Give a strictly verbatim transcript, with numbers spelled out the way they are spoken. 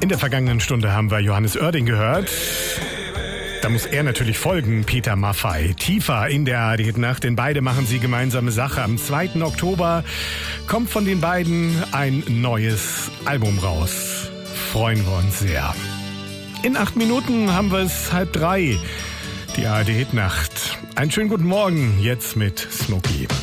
In der vergangenen Stunde haben wir Johannes Oerding gehört. Da muss er natürlich folgen, Peter Maffay. Tiefer in der A R D Hit Nacht, denn beide machen sie gemeinsame Sache. Am zweiten Oktober kommt von den beiden ein neues Album raus. Freuen wir uns sehr. In acht Minuten haben wir es halb drei. Die A R D Hit Nacht. Einen schönen guten Morgen, jetzt mit Smokey.